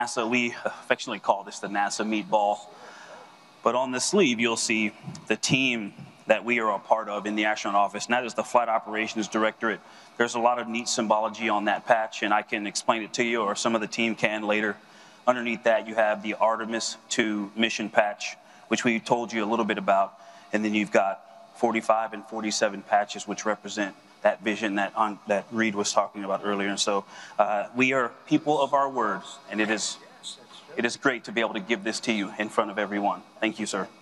NASA, we affectionately call this the NASA meatball. But on the sleeve, you'll see the team that we are a part of in the astronaut office, and that is the Flight Operations Directorate. There's a lot of neat symbology on that patch, and I can explain it to you, or some of the team can later. Underneath that, you have the Artemis II mission patch, which we told you a little bit about, and then you've got 45 and 47 patches, which represent that vision that Reed was talking about earlier. And so we are people of our word, and it is great to be able to give this to you in front of everyone. Thank you, sir.